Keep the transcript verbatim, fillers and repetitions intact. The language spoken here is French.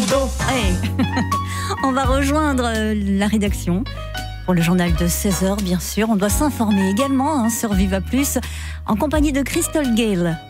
Bordeaux. Hey. On va rejoindre la rédaction pour le journal de seize heures, bien sûr. On doit s'informer également hein, sur Viva Plus, en compagnie de Crystal Gale.